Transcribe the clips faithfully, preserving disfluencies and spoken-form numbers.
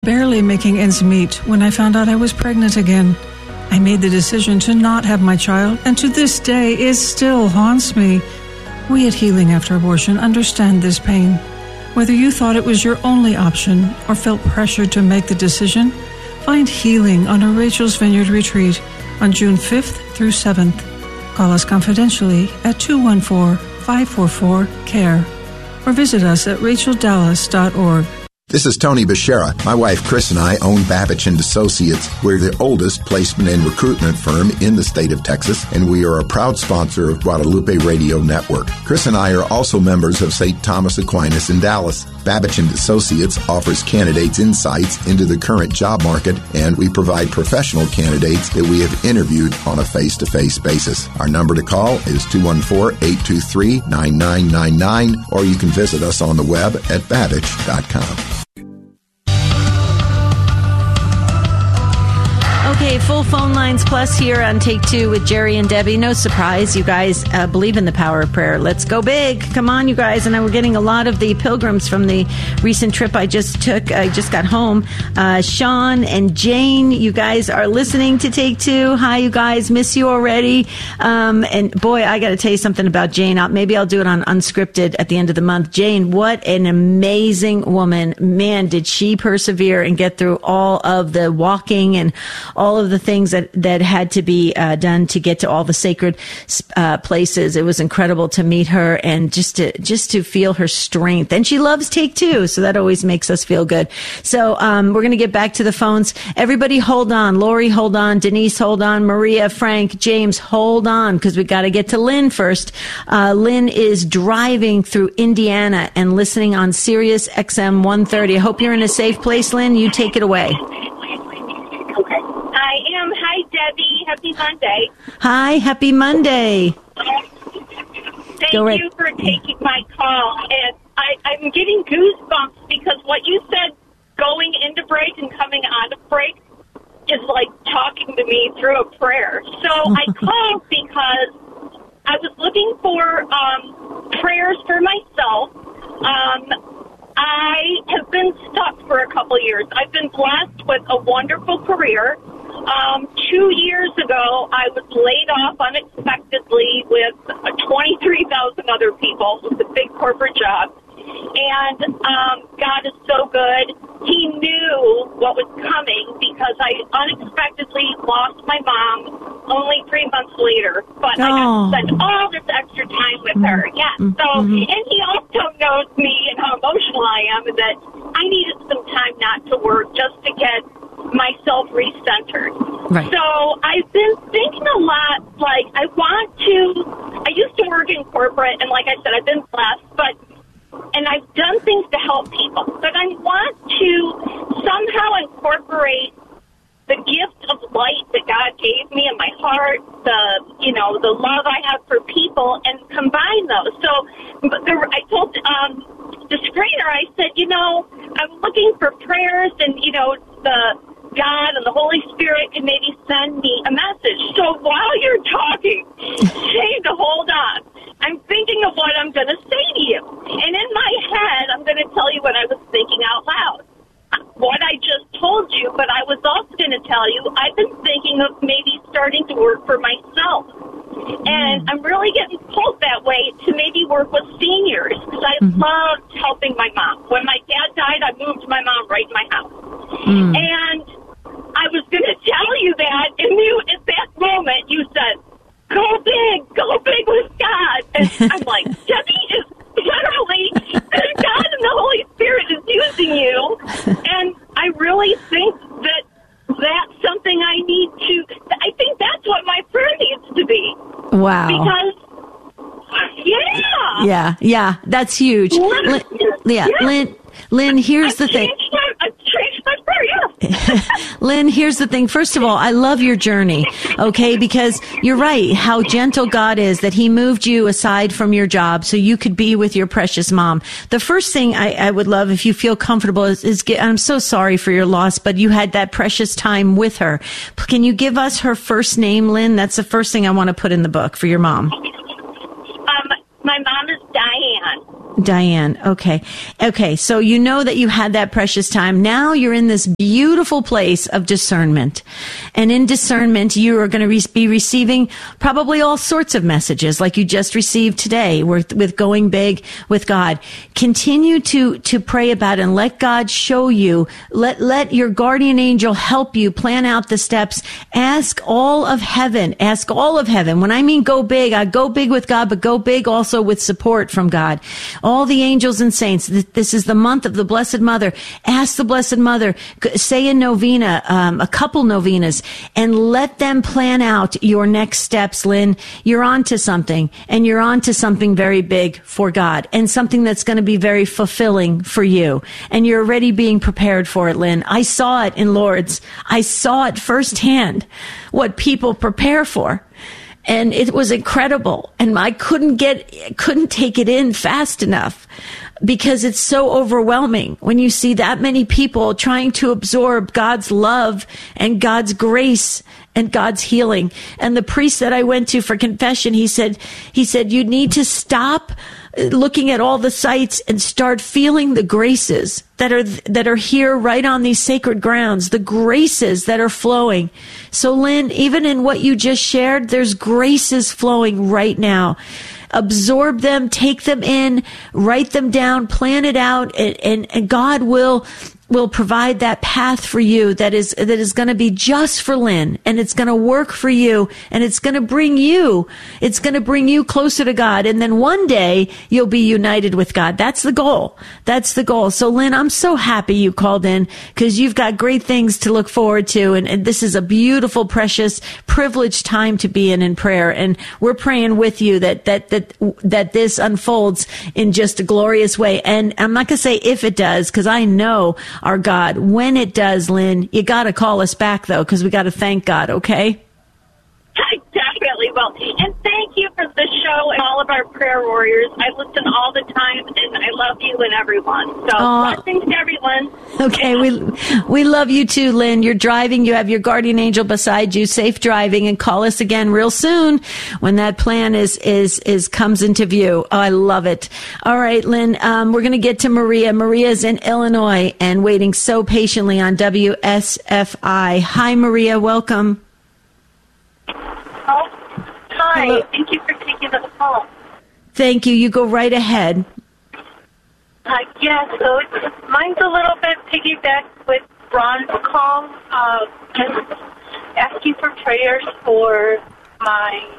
barely making ends meet when I found out I was pregnant again. I made the decision to not have my child, and to this day it still haunts me. We at Healing After Abortion understand this pain. Whether you thought it was your only option or felt pressured to make the decision, find healing on a Rachel's Vineyard retreat on June fifth through seventh. Call us confidentially at two one four, five four four, C A R E or visit us at rachel dallas dot org. This is Tony Beshara. My wife Chris and I own Babich and Associates. We're the oldest placement and recruitment firm in the state of Texas, and we are a proud sponsor of Guadalupe Radio Network. Chris and I are also members of Saint Thomas Aquinas in Dallas. Babich and Associates offers candidates insights into the current job market, and we provide professional candidates that we have interviewed on a face-to-face basis. Our number to call is two one four, eight two three, nine nine nine nine, or you can visit us on the web at babich dot com. Okay, full phone lines plus here on Take Two with Jerry and Debbie. No surprise, you guys uh, believe in the power of prayer. Let's go big. Come on, you guys. And we're getting a lot of the pilgrims from the recent trip I just took. I just got home. Uh, Sean and Jane, you guys are listening to Take Two. Hi, you guys. Miss you already. Um, and boy, I got to tell you something about Jane. I'll, maybe I'll do it on Unscripted at the end of the month. Jane, what an amazing woman. Man, did she persevere and get through all of the walking and all of the things that, that had to be uh, done to get to all the sacred uh, places. It was incredible to meet her and just to just to feel her strength. And she loves Take Two, so that always makes us feel good. So um, we're going to get back to the phones. Everybody hold on. Lori, hold on. Denise, hold on. Maria, Frank, James, hold on, because we got to get to Lynn first. Uh, Lynn is driving through Indiana and listening on Sirius X M one thirty. I hope you're in a safe place, Lynn. You take it away. I am. Hi, Debbie. Happy Monday. Hi. Happy Monday. Thank you for taking my call. And I, I'm getting goosebumps because what you said going into break and coming out of break is like talking to me through a prayer. So I called because I was looking for um, prayers for myself. Um, I have been stuck for a couple years. I've been blessed with a wonderful career. Um, two years ago, I was laid off unexpectedly with twenty-three thousand other people. It was a big corporate job. And um, God is so good. He knew what was coming because I unexpectedly lost my mom only three months later. But oh. I got to spend all this extra time with her. Yeah. So, mm-hmm. And he also knows me and how emotional I am and that I needed some time not to work just to get myself recentered. Right. So I've been thinking a lot, like I want to, I used to work in corporate, and like I said, I've been blessed, but and I've done things to help people, but I want to somehow incorporate the gift of light that God gave me in my heart, the, you know, the love I have for people, and combine those. So but the, I told um, the screener, I said, you know, I'm looking for prayers, and, you know, the God and the Holy Spirit can maybe send me a message. So while you're talking, Shane, to hold on. I'm thinking of what I'm going to say to you. And in my head, I'm going to tell you what I was thinking out loud. What I just told you, but I was also going to tell you, I've been thinking of maybe starting to work for myself. And I'm really getting pulled that way to maybe work with seniors because I mm-hmm. loved helping my mom. When my dad died, I moved my mom right in my house. Mm. And I was going to tell you that, and you, at that moment, you said, go big, go big with God. And I'm like, Debbie is literally, God and the Holy Spirit is using you. And I really think that that's something I need to, I think that's what my prayer needs to be. Wow. Because, yeah. Yeah, yeah, that's huge. Lynn, Lynn, yeah, yeah, Lynn, Lynn, here's I've the thing. My, I've changed my prayer, yeah. Lynn, here's the thing. First of all, I love your journey, okay? Because you're right, how gentle God is that he moved you aside from your job so you could be with your precious mom. The first thing I, I would love, if you feel comfortable, is, is get, I'm so sorry for your loss, but you had that precious time with her. Can you give us her first name, Lynn? That's the first thing I want to put in the book for your mom. Um, my mom is Diane. Diane. Okay. Okay. So you know that you had that precious time. Now you're in this beautiful place of discernment. And in discernment, you are going to re- be receiving probably all sorts of messages like you just received today with, with going big with God. Continue to, to pray about it and let God show you. Let, let your guardian angel help you plan out the steps. Ask all of heaven. Ask all of heaven. When I mean go big, I go big with God, but go big also with support from God. All the angels and saints, this is the month of the Blessed Mother. Ask the Blessed Mother, say a novena, um, a couple novenas, and let them plan out your next steps, Lynn. You're on to something, and you're on to something very big for God, and something that's going to be very fulfilling for you. And you're already being prepared for it, Lynn. I saw it in Lourdes. I saw it firsthand, what people prepare for. And it was incredible. And I couldn't get, couldn't take it in fast enough because it's so overwhelming when you see that many people trying to absorb God's love and God's grace and God's healing. And the priest that I went to for confession, he said, he said, you need to stop looking at all the sites and start feeling the graces that are that are here right on these sacred grounds, the graces that are flowing. So Lynn, even in what you just shared, there's graces flowing right now. Absorb them, take them in, write them down, plan it out, and, and, and God will will provide that path for you that is that is going to be just for Lynn, and it's going to work for you, and it's going to bring you it's going to bring you closer to God, and then one day you'll be united with God. That's the goal. That's the goal. So Lynn, I'm so happy you called in because you've got great things to look forward to, and, and this is a beautiful, precious, privileged time to be in in prayer, and we're praying with you that that that that this unfolds in just a glorious way. And I'm not going to say if it does, because I know our God. When it does, Lynn, you got to call us back, though, because we got to thank God, okay? I definitely will. And thank you for the show and all of our prayer warriors. I listen all the time, and I love you and everyone. So Aww. Blessings to everyone. Okay, we we love you too, Lynn. You're driving. You have your guardian angel beside you. Safe driving, and call us again real soon when that plan is is is comes into view. Oh, I love it. All right, Lynn. Um, we're going to get to Maria. Maria's in Illinois and waiting so patiently on W S F I. Hi, Maria. Welcome. Oh, hi. Hello. Thank you for taking the call. Thank you. You go right ahead. Uh, yeah, so it's, mine's a little bit piggyback with Ron's call. Uh, just asking for prayers for my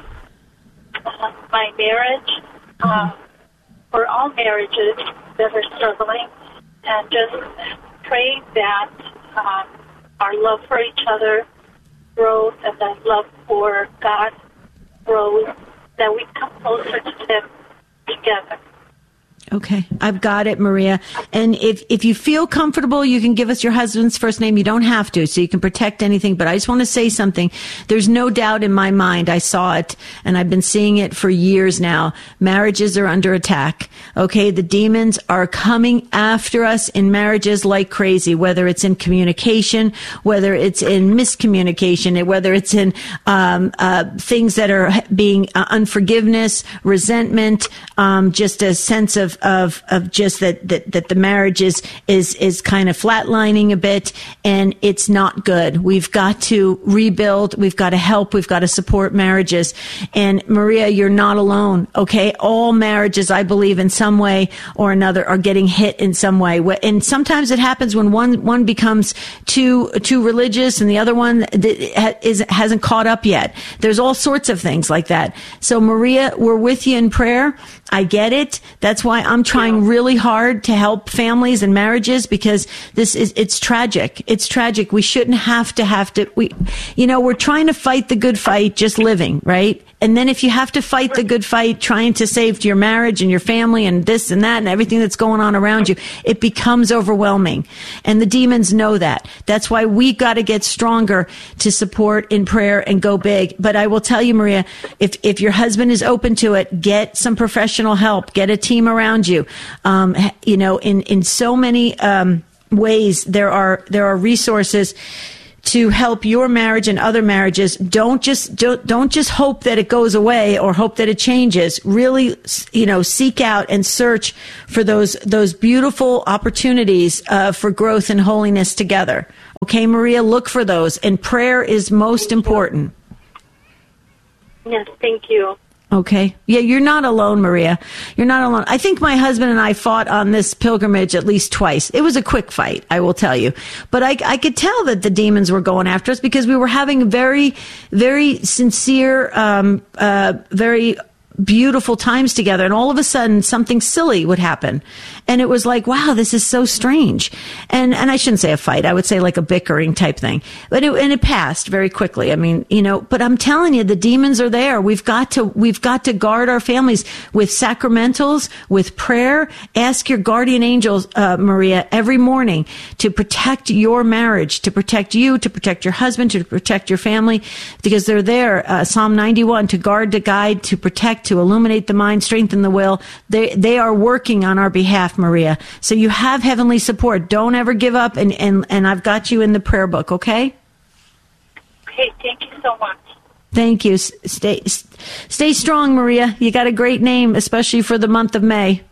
uh, my marriage, uh, for all marriages that are struggling, and just pray that uh, our love for each other grows and that love for God grows, that we come closer to Him together. Okay, I've got it, Maria. And if if you feel comfortable, you can give us your husband's first name. You don't have to, so you can protect anything. But I just want to say something. There's no doubt in my mind. I saw it, and I've been seeing it for years now. Marriages are under attack. Okay, the demons are coming after us in marriages like crazy, whether it's in communication, whether it's in miscommunication, whether it's in um, uh, things that are being uh, unforgiveness, resentment, um, just a sense of of of just that that, that the marriage is is is kind of flatlining a bit, and it's not good. We've got to rebuild. We've got to help. We've got to support marriages. And Maria, you're not alone. Okay, all marriages, I believe, in some way or another, are getting hit in some way. And sometimes it happens when one one becomes too too religious, and the other one is hasn't caught up yet. There's all sorts of things like that. So Maria, we're with you in prayer. I get it. That's why I'm trying really hard to help families and marriages, because this is, it's tragic. It's tragic. We shouldn't have to have to, we, you know, we're trying to fight the good fight just living, right? And then if you have to fight the good fight, trying to save your marriage and your family and this and that and everything that's going on around you, it becomes overwhelming. And the demons know that. That's why we got to get stronger to support in prayer and go big. But I will tell you, Maria, if, if your husband is open to it, get some professional help, get a team around you. Um, you know, in, in so many, um, ways, there are, there are resources to help your marriage and other marriages. Don't just don't, don't just hope that it goes away or hope that it changes. Really, you know, seek out and search for those those beautiful opportunities uh, for growth and holiness together. Okay, Maria, look for those, and prayer is most important. Yes, thank you. Okay. Yeah, you're not alone, Maria. You're not alone. I think my husband and I fought on this pilgrimage at least twice. It was a quick fight, I will tell you. But I, I could tell that the demons were going after us because we were having very, very sincere, um, uh, very beautiful times together, and all of a sudden something silly would happen, and it was like, wow, this is so strange. And and I shouldn't say a fight, I would say like a bickering type thing, but it, and it passed very quickly. I mean, you know, but I'm telling you, the demons are there. We've got to we've got to guard our families with sacramentals, with prayer. Ask your guardian angels, uh, Maria, every morning to protect your marriage, to protect you, to protect your husband, to protect your family, because they're there. Uh, Psalm ninety-one, to guard, to guide, to protect, to illuminate the mind, strengthen the will. They they are working on our behalf, Maria. So you have heavenly support. Don't ever give up, and, and, and I've got you in the prayer book, okay? Okay, thank you so much. Thank you. Stay stay strong, Maria. You got a great name, especially for the month of May.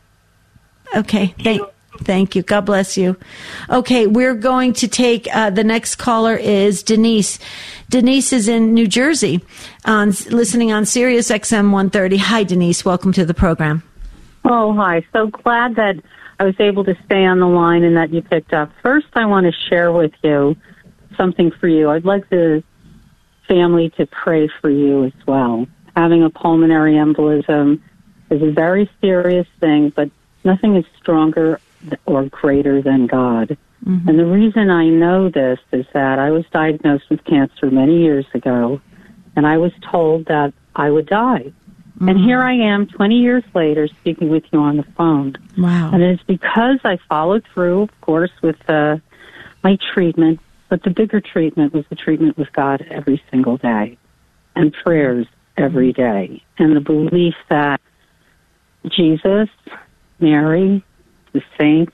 Okay, thank Thank you. God bless you. Okay, we're going to take uh, the next caller is Denise. Denise is in New Jersey, on listening on Sirius X M one thirty. Hi, Denise. Welcome to the program. Oh, hi. So glad that I was able to stay on the line and that you picked up. First, I want to share with you something for you. I'd like the family to pray for you as well. Having a pulmonary embolism is a very serious thing, but nothing is stronger or greater than God. Mm-hmm. And the reason I know this is that I was diagnosed with cancer many years ago, and I was told that I would die. Mm-hmm. And here I am twenty years later speaking with you on the phone. Wow. And it's because I followed through, of course, with uh, my treatment, but the bigger treatment was the treatment with God every single day and prayers every day, and the belief that Jesus, Mary, the saints,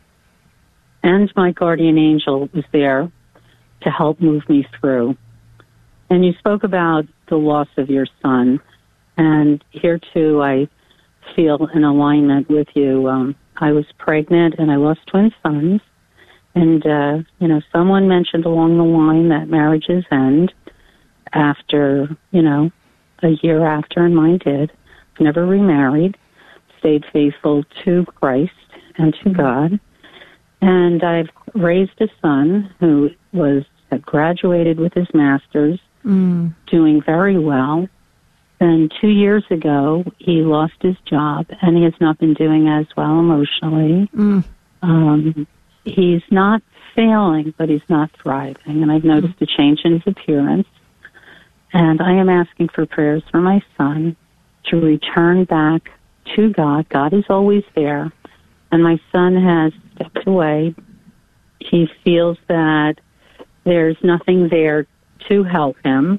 and my guardian angel was there to help move me through. And you spoke about the loss of your son, and here too I feel in alignment with you. Um, I was pregnant and I lost twin sons, and uh, you know, someone mentioned along the line that marriages end after, you know, a year after, and mine did. Never remarried, stayed faithful to Christ and to God. And I've raised a son who was had graduated with his master's, mm. doing very well. And two years ago, he lost his job, and he has not been doing as well emotionally. Mm. Um, he's not failing, but he's not thriving. And I've noticed a change in his appearance. And I am asking for prayers for my son to return back to God. God is always there. And my son has stepped away. He feels that there's nothing there to help him.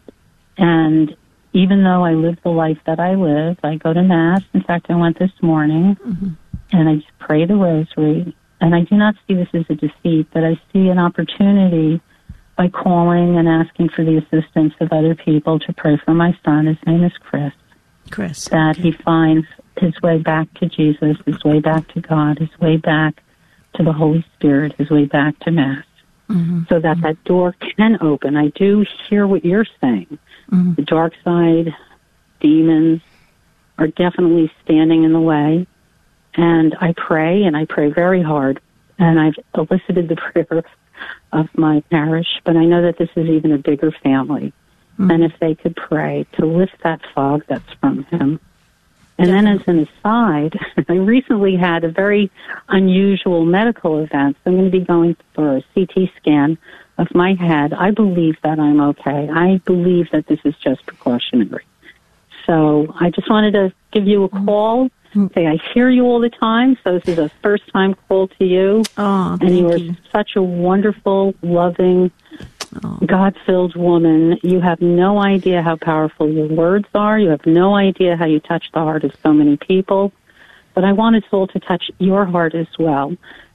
And even though I live the life that I live, I go to Mass. In fact, I went this morning, mm-hmm. and I just pray the rosary. And I do not see this as a defeat, but I see an opportunity by calling and asking for the assistance of other people to pray for my son. His name is Chris. Chris. That he finds his way back to Jesus, his way back to God, his way back to the Holy Spirit, his way back to Mass, mm-hmm. so that mm-hmm. that door can open. I do hear what you're saying. Mm-hmm. The dark side, demons, are definitely standing in the way. And I pray, and I pray very hard, and I've elicited the prayer of my parish, but I know that this is even a bigger family. Mm-hmm. And if they could pray to lift that fog that's from him. And then as an aside, I recently had a very unusual medical event. So I'm going to be going for a C T scan of my head. I believe that I'm okay. I believe that this is just precautionary. So I just wanted to give you a call, mm-hmm. say I hear you all the time, so this is a first-time call to you. Oh, and you are you. such a wonderful, loving, oh. God-filled woman. You have no idea how powerful your words are. You have no idea how you touch the heart of so many people. But I want us all to touch your heart as well,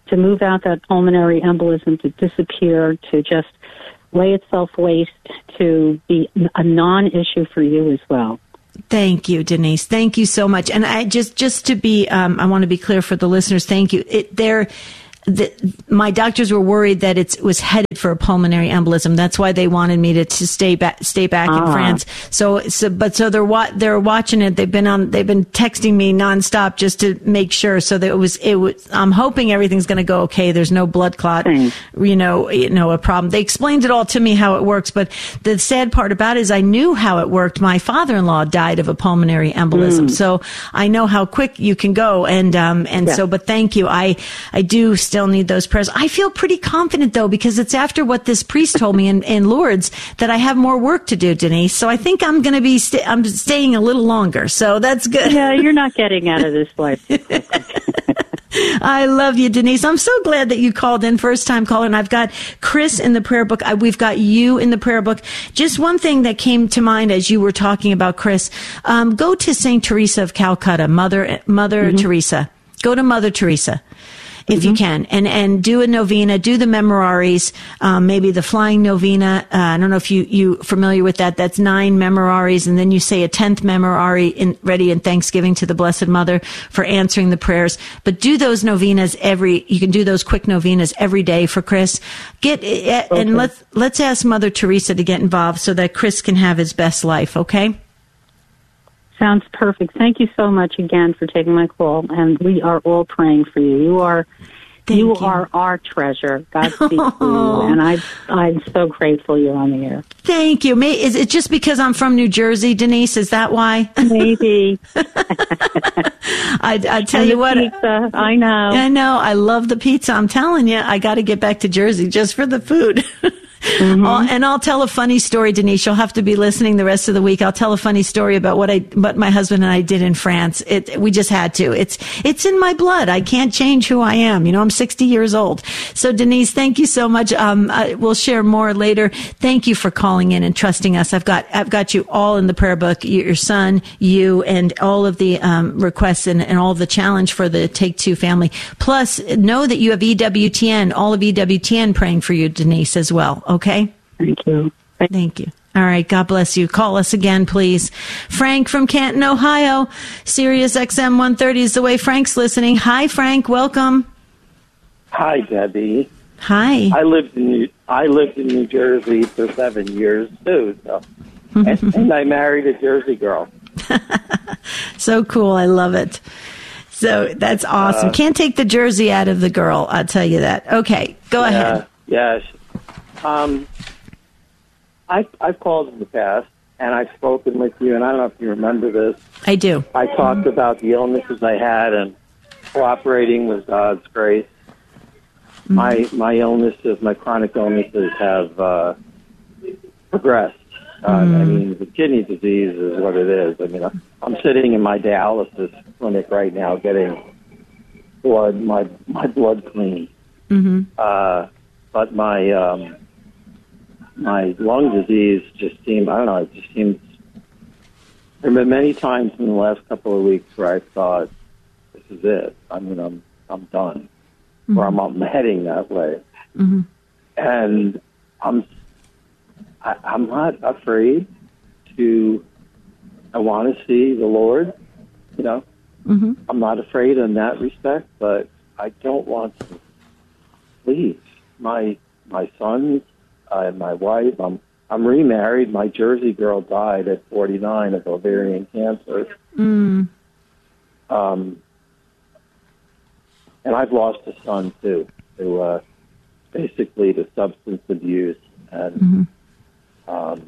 to move out that pulmonary embolism, to disappear, to just lay itself waste, to be a non-issue for you as well. Thank you, Denise. Thank you so much. And I just, just to be, um, I want to be clear for the listeners. Thank you. It, there, the, my doctors were worried that it was headed for a pulmonary embolism. That's why they wanted me to, to stay back, stay back ah. in France. So, so, but so they're wa- they're watching it. They've been on, they've been texting me nonstop just to make sure. So that it was, it was, I'm hoping everything's going to go okay. There's no blood clot, mm. you know, you know, a problem. They explained it all to me how it works. But the sad part about it is I knew how it worked. My father-in-law died of a pulmonary embolism. Mm. So I know how quick you can go. And, um, and yeah. so, but thank you. I, I do still need those prayers. I feel pretty confident though, because it's after what this priest told me in, in Lourdes that I have more work to do, Denise. So I think I'm going to be, sta- I'm staying a little longer. So that's good. Yeah, you're not getting out of this life. I love you, Denise. I'm so glad that you called in, first time caller. And I've got Chris in the prayer book. I, we've got you in the prayer book. Just one thing that came to mind as you were talking about Chris, um, go to Saint Teresa of Calcutta, Mother, Mother mm-hmm. Teresa. Go to Mother Teresa. If mm-hmm. you can, and, and do a novena, do the memoraries, um, maybe the flying novena. Uh, I don't know if you, you familiar with that. That's nine memoraries. And then you say a tenth memorare in, ready in thanksgiving to the Blessed Mother for answering the prayers. But do those novenas every, you can do those quick novenas every day for Chris. Get, uh, okay. and let's, let's ask Mother Teresa to get involved so that Chris can have his best life. Okay? Sounds perfect. Thank you so much again for taking my call, and we are all praying for you. You are, you, you are our treasure. God speaks to you, and I, I'm so grateful you're on the air. Thank you. May, is it just because I'm from New Jersey, Denise? Is that why? Maybe. I, I tell and you the what, pizza. I know. I know. I love the pizza. I'm telling you, I got to get back to Jersey just for the food. Mm-hmm. I'll, and I'll tell a funny story, Denise. You'll have to be listening the rest of the week. I'll tell a funny story about what I, what my husband and I did in France. It, we just had to. It's, it's in my blood. I can't change who I am. You know, I'm sixty years old. So Denise, thank you so much. Um, I, we'll share more later. Thank you for calling in and trusting us. I've got, I've got you all in the prayer book. Your son, you, and all of the, um, requests and, and all the challenge for the Take Two family. Plus, know that you have E W T N, all of E W T N praying for you, Denise, as well. Okay? Thank you. Thank you. All right. God bless you. Call us again, please. Frank from Canton, Ohio. Sirius X M one thirty is the way Frank's listening. Hi, Frank. Welcome. Hi, Debbie. Hi. I lived in New, I lived in New Jersey for seven years, too. So. and, and I married a Jersey girl. So cool. I love it. So that's awesome. Uh, Can't take the Jersey out of the girl. I'll tell you that. Okay. Go yeah, ahead. Yes. Um, I, I've called in the past, and I've spoken with you, and I don't know if you remember this. I do. I talked about the illnesses I had and cooperating with God's grace. Mm-hmm. My my illnesses, my chronic illnesses have uh, progressed. Uh, mm-hmm. I mean, the kidney disease is what it is. I mean, I'm sitting in my dialysis clinic right now getting blood, my, my blood cleaned. Mm-hmm. Uh, but my... Um, My lung disease just seemed, I don't know, it just seems, there have been many times in the last couple of weeks where I thought, this is it. I mean, I'm I'm done. Mm-hmm. Or I'm, I'm heading that way. Mm-hmm. And I'm, I, I'm not afraid to, I want to see the Lord, you know. Mm-hmm. I'm not afraid in that respect, but I don't want to leave. My, my sons, Uh, and my wife, I'm I'm remarried. My Jersey girl died at forty-nine of ovarian cancer. Mm. Um, and I've lost a son, too, to uh, basically to substance abuse and mm-hmm. um,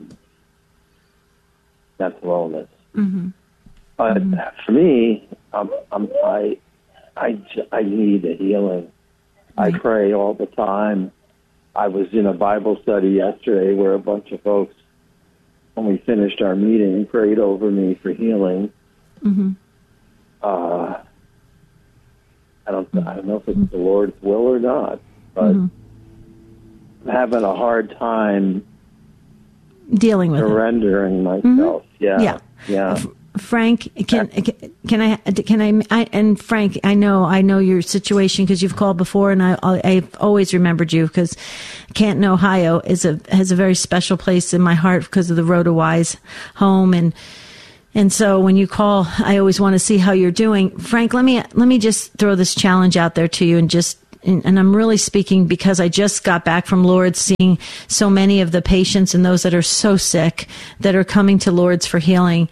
mental illness. Mm-hmm. But mm-hmm. for me, um, I'm, I, I, I need a healing. Right. I pray all the time. I was in a Bible study yesterday where a bunch of folks, when we finished our meeting, prayed over me for healing. Mm-hmm. Uh, I don't, I don't know if it's the Lord's will or not, but mm-hmm. I'm having a hard time dealing with surrendering it. myself. Mm-hmm. Yeah, yeah, yeah. Frank, can can I can I, I and Frank, I know I know your situation because you've called before, and I I've always remembered you because Canton, Ohio, is a has a very special place in my heart because of the Road to Wise home, and and so when you call, I always want to see how you're doing. Frank, let me let me just throw this challenge out there to you, and just and I'm really speaking because I just got back from Lourdes, seeing so many of the patients and those that are so sick that are coming to Lourdes for healing.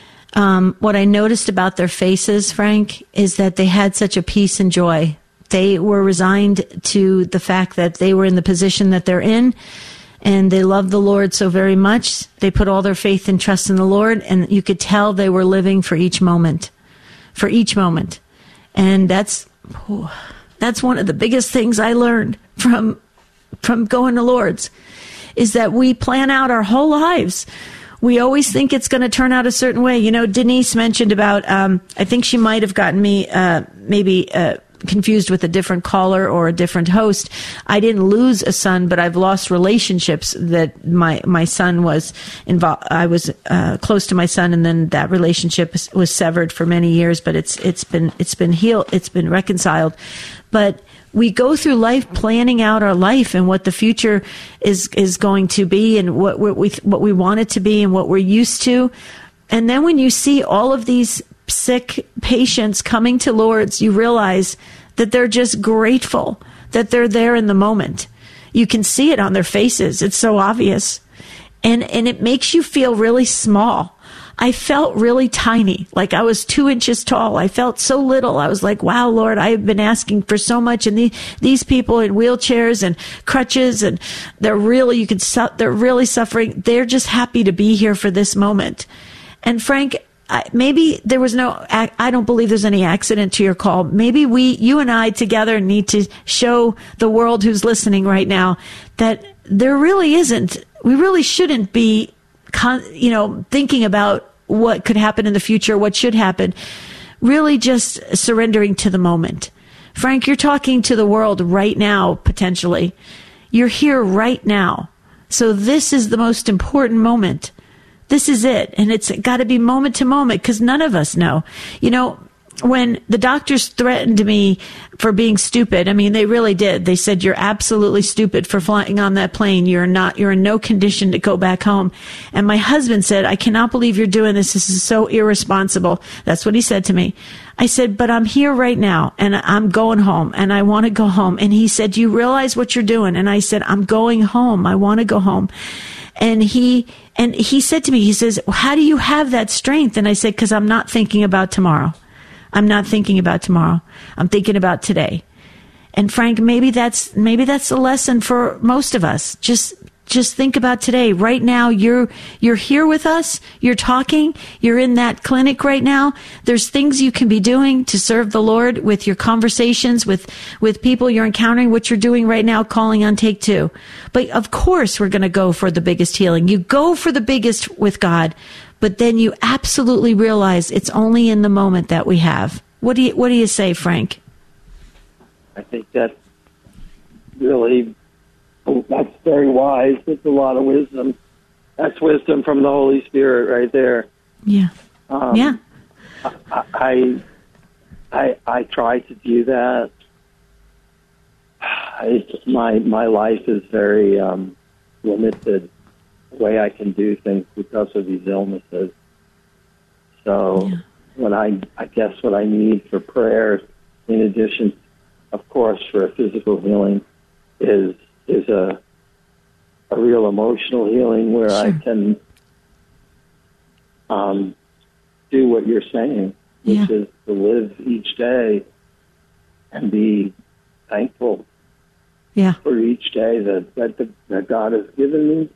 Um, what I noticed about their faces, Frank, is that they had such a peace and joy. They were resigned to the fact that they were in the position that they're in, and they loved the Lord so very much. They put all their faith and trust in the Lord, and you could tell they were living for each moment, for each moment. And that's, oh, that's one of the biggest things I learned from, from going to Lourdes, is that we plan out our whole lives. We always think it's going to turn out a certain way. You know, Denise mentioned about, um, I think she might have gotten me uh, maybe uh, confused with a different caller or a different host. I didn't lose a son, but I've lost relationships that my, my son was involved. I was uh, close to my son, and then that relationship was severed for many years, but it's it's been it's been healed. It's been reconciled. But we go through life planning out our life and what the future is is going to be, and what we what we want it to be, and what we're used to. And then when you see all of these sick patients coming to Lourdes, you realize that they're just grateful that they're there in the moment. You can see it on their faces. It's so obvious. And and it makes you feel really small. I felt really tiny, like I was two inches tall. I felt so little. I was like, wow, Lord, I've been asking for so much. And the, these people in wheelchairs and crutches, and they're really, you can, su- they're really suffering. They're just happy to be here for this moment. And Frank, I, maybe there was no, I don't believe there's any accident to your call. Maybe we, you and I together need to show the world who's listening right now that there really isn't, we really shouldn't be, con, you know, thinking about what could happen in the future, what should happen, really just surrendering to the moment. Frank, you're talking to the world right now, potentially. You're here right now. So this is the most important moment. This is it. And it's got to be moment to moment, because none of us know. You know, when the doctors threatened me for being stupid, I mean, they really did. They said, you're absolutely stupid for flying on that plane. You're not, you're in no condition to go back home. And my husband said, I cannot believe you're doing this. This is so irresponsible. That's what he said to me. I said, but I'm here right now, and I'm going home, and I want to go home. And he said, do you realize what you're doing? And I said, I'm going home. I want to go home. And he, and he said to me, he says, well, how do you have that strength? And I said, because I'm not thinking about tomorrow. I'm not thinking about tomorrow. I'm thinking about today. And Frank, maybe that's, maybe that's a lesson for most of us. Just, just think about today. Right now, you're, you're here with us. You're talking. You're in that clinic right now. There's things you can be doing to serve the Lord with your conversations with, with people you're encountering, what you're doing right now, calling on Take Two. But of course, we're going to go for the biggest healing. You go for the biggest with God. But then you absolutely realize it's only in the moment that we have. What do you, what do you say, Frank? I think that's really, that's very wise. It's a lot of wisdom. That's wisdom from the Holy Spirit right there. Yeah. Um, yeah. I, I, I, I try to do that. I, my, my life is very um, limited. Way I can do things because of these illnesses. So yeah. what I, I guess what I need for prayer, in addition, of course, for a physical healing, is is a a real emotional healing where sure. I can um, do what you're saying, which yeah. is to live each day and be thankful yeah. for each day that that, the, that God has given me.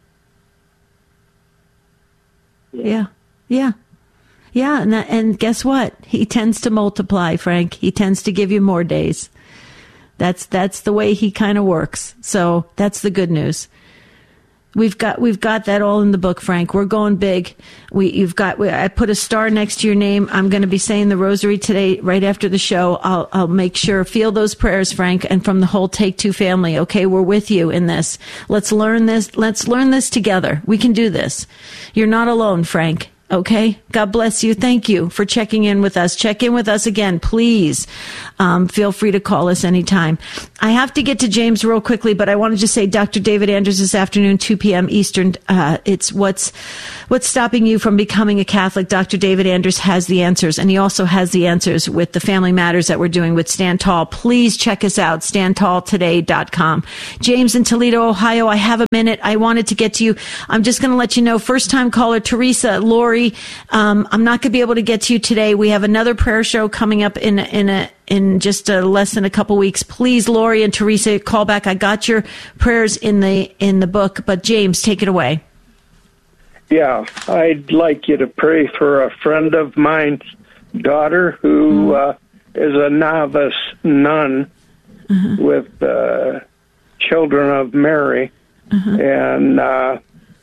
Yeah. yeah, yeah, yeah, and that, and guess what? He tends to multiply, Frank. He tends to give you more days. That's that's the way he kind of works. So that's the good news. We've got we've got that all in the book, Frank. We're going big. We you've got. We, I put a star next to your name. I'm going to be saying the rosary today, right after the show. I'll I'll make sure feel those prayers, Frank, and from the whole Take Two family. Okay, we're with you in this. Let's learn this. Let's learn this together. We can do this. You're not alone, Frank. Okay. God bless you. Thank you for checking in with us. Check in with us again, please. Um, feel free to call us anytime. I have to get to James real quickly, but I want to just say Doctor David Anders this afternoon, two p.m. Eastern. Uh, it's what's, what's stopping you from becoming a Catholic. Doctor David Anders has the answers, and he also has the answers with the Family Matters that we're doing with Stand Tall. Please check us out, stand tall today dot com. James in Toledo, Ohio, I have a minute. I wanted to get to you. I'm just going to let you know, first time caller Teresa, Lori, Um, I'm not going to be able to get to you today. We have another prayer show coming up in in a in just a less than a couple weeks. Please, Lori and Teresa, call back. I got your prayers in the in the book, but James, take it away. Yeah, I'd like you to pray for a friend of mine's daughter who mm-hmm. uh, is a novice nun mm-hmm. with uh, Children of Mary, mm-hmm. and. Uh,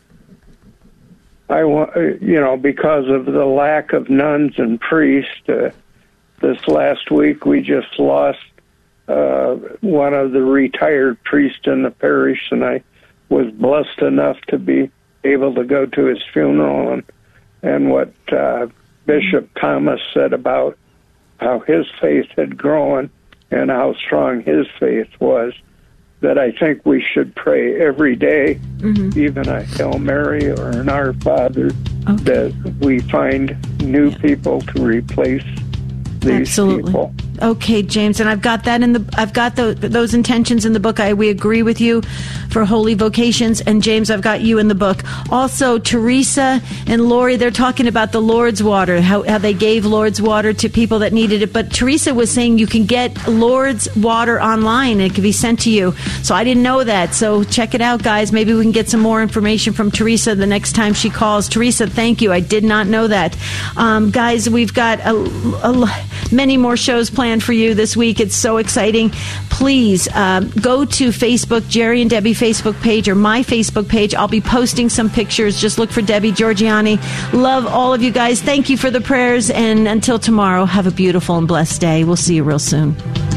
I want, you know, because of the lack of nuns and priests, uh, this last week we just lost uh, one of the retired priests in the parish, and I was blessed enough to be able to go to his funeral, and, and what uh, Bishop Thomas said about how his faith had grown and how strong his faith was, that I think we should pray every day, mm-hmm. even a Hail Mary or an Our Father, okay. that we find new yeah. people to replace these Absolutely. people. Okay, James, and I've got that in the, I've got the, those intentions in the book. I, we agree with you for holy vocations. And James, I've got you in the book. Also, Teresa and Lori, they're talking about the Lord's water, how, how they gave Lord's water to people that needed it. But Teresa was saying you can get Lord's water online. It can be sent to you. So I didn't know that. So check it out, guys. Maybe we can get some more information from Teresa the next time she calls. Teresa, thank you. I did not know that. Um, guys, we've got a, a, many more shows planned for you this week. It's so exciting. Please uh, go to Facebook, Jerry and Debbie Facebook page, or my Facebook page. I'll be posting some pictures. Just look for Debbie Georgiani. Love all of you guys. Thank you for the prayers. And until tomorrow, have a beautiful and blessed day. We'll see you real soon.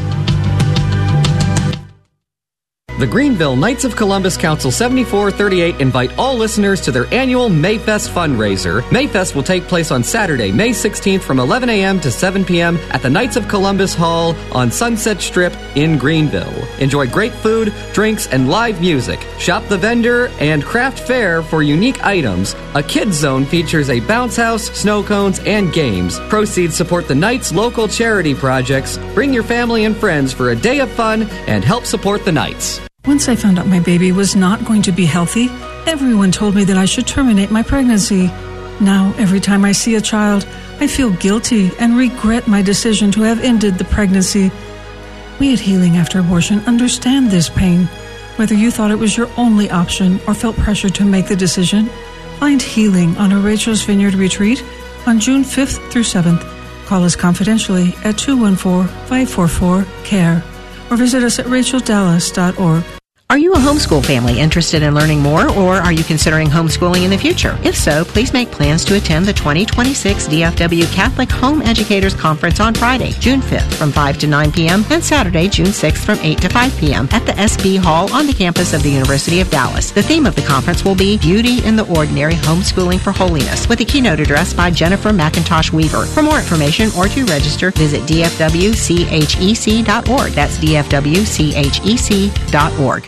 The Greenville Knights of Columbus Council seventy-four thirty-eight invite all listeners to their annual Mayfest fundraiser. Mayfest will take place on Saturday, May sixteenth from eleven a.m. to seven p.m. at the Knights of Columbus Hall on Sunset Strip in Greenville. Enjoy great food, drinks, and live music. Shop the vendor and craft fair for unique items. A kids zone features a bounce house, snow cones, and games. Proceeds support the Knights' local charity projects. Bring your family and friends for a day of fun and help support the Knights. Once I found out my baby was not going to be healthy, everyone told me that I should terminate my pregnancy. Now, every time I see a child, I feel guilty and regret my decision to have ended the pregnancy. We at Healing After Abortion understand this pain. Whether you thought it was your only option or felt pressure to make the decision, find healing on a Rachel's Vineyard retreat on June fifth through seventh. Call us confidentially at two one four, five four four, C A R E or visit us at rachel dallas dot org. Are you a homeschool family interested in learning more, or are you considering homeschooling in the future? If so, please make plans to attend the twenty twenty-six D F W Catholic Home Educators Conference on Friday, June fifth from five to nine p.m. and Saturday, June sixth from eight to five p.m. at the S B Hall on the campus of the University of Dallas. The theme of the conference will be Beauty in the Ordinary, Homeschooling for Holiness, with a keynote address by Jennifer McIntosh Weaver. For more information or to register, visit d f w c h e c dot org. That's d f w c h e c dot org.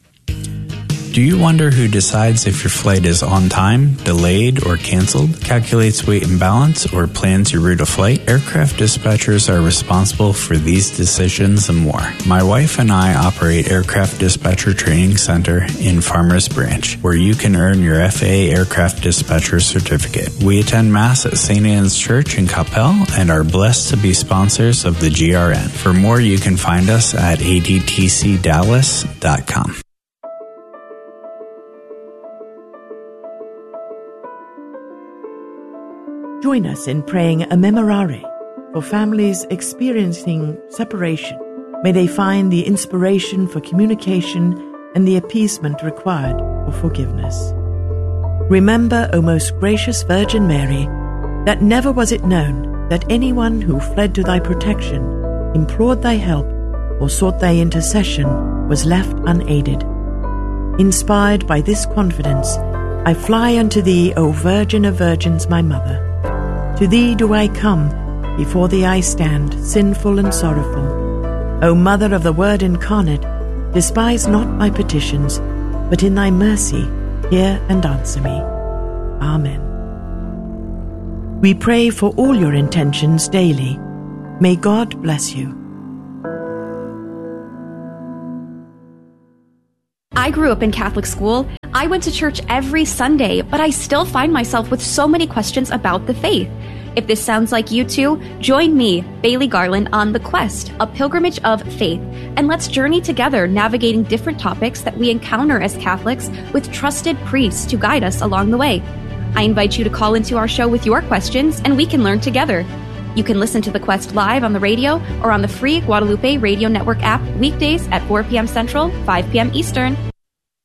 Do you wonder who decides if your flight is on time, delayed, or canceled, calculates weight and balance, or plans your route of flight? Aircraft dispatchers are responsible for these decisions and more. My wife and I operate Aircraft Dispatcher Training Center in Farmers Branch, where you can earn your F A A Aircraft Dispatcher Certificate. We attend Mass at Saint Anne's Church in Coppell and are blessed to be sponsors of the G R N. For more, you can find us at a d t c dallas dot com. Join us in praying a memorare for families experiencing separation. May they find the inspiration for communication and the appeasement required for forgiveness. Remember, O most gracious Virgin Mary, that never was it known that anyone who fled to thy protection, implored thy help, or sought thy intercession was left unaided. Inspired by this confidence, I fly unto thee, O Virgin of Virgins, my mother. To thee do I come, before thee I stand, sinful and sorrowful. O Mother of the Word incarnate, despise not my petitions, but in thy mercy hear and answer me. Amen. We pray for all your intentions daily. May God bless you. I grew up in Catholic school. I went to church every Sunday, but I still find myself with so many questions about the faith. If this sounds like you too, join me, Bailey Garland, on The Quest, a pilgrimage of faith, and let's journey together navigating different topics that we encounter as Catholics with trusted priests to guide us along the way. I invite you to call into our show with your questions, and we can learn together. You can listen to The Quest live on the radio or on the free Guadalupe Radio Network app weekdays at four p.m. Central, five p.m. Eastern.